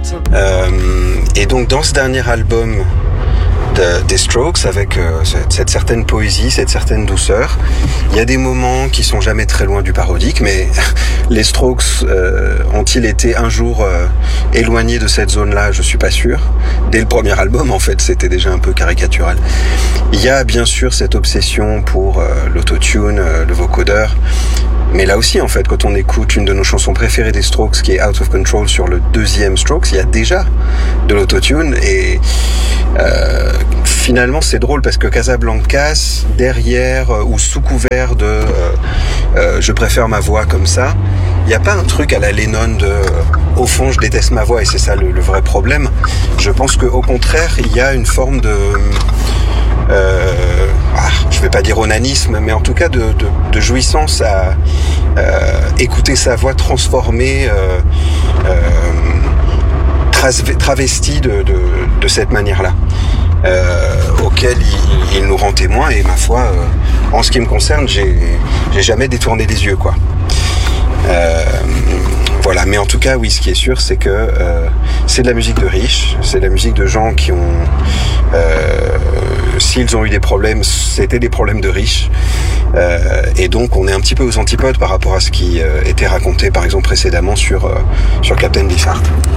Et donc dans ce dernier album des Strokes, avec cette certaine poésie, cette certaine douceur, il y a des moments qui sont jamais très loin du parodique, mais les Strokes ont-ils été un jour éloignés de cette zone-là? Je suis pas sûr. Dès le premier album, en fait, c'était déjà un peu caricatural. Il y a bien sûr cette obsession pour l'autotune, le vocodeur. Mais là aussi, en fait, quand on écoute une de nos chansons préférées des Strokes, qui est Out of Control, sur le deuxième Strokes, il y a déjà de l'autotune. Et finalement, c'est drôle parce que Casablancas, derrière ou sous couvert de je préfère ma voix comme ça, il n'y a pas un truc à la Lennon de au fond, je déteste ma voix, et c'est ça le vrai problème. Je pense qu'au contraire, il y a une forme de... je vais pas dire onanisme, mais en tout cas de jouissance à écouter sa voix transformée, travestie de cette manière-là, auquel il nous rend témoin. Et ma foi, en ce qui me concerne, j'ai jamais détourné les yeux, quoi. Voilà, mais en tout cas, oui, ce qui est sûr, c'est que c'est de la musique de riches, c'est de la musique de gens qui ont... s'ils ont eu des problèmes, c'était des problèmes de riches. Et donc, on est un petit peu aux antipodes par rapport à ce qui était raconté, par exemple, précédemment sur Captain Beefheart.